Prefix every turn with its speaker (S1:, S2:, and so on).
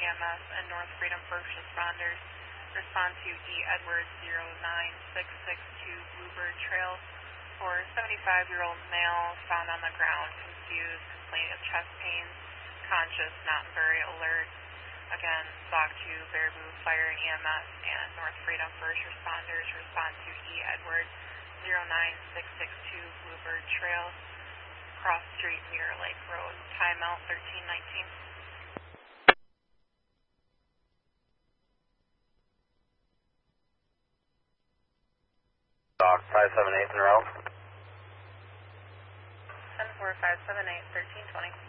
S1: EMS and North Freedom First responders. Respond to E. Edwards 09662 Bluebird Trail for 75-year-old male found on the ground, confused, complaining of chest pains, conscious, not very alert. Again, SOC 2, Baraboo Fire and EMS and North Freedom First responders. Respond to E. Edwards 09662 Bluebird Trail, Cross Street, Mirror Lake Road. Timeout 1319.
S2: SOC 578 in a row.
S1: 10-4, 578, 1320.